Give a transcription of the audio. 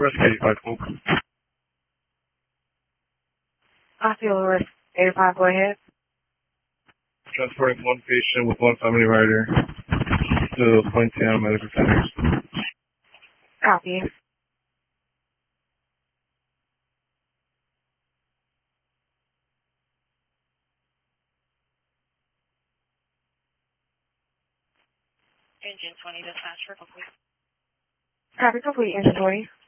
Rescue 85 Oak. Osceola Risk 85, go ahead. Transporting one patient with one family rider to Poinciana Medical Center. Copy. Engine 20 dispatch for complete. Copy complete, Engine 20.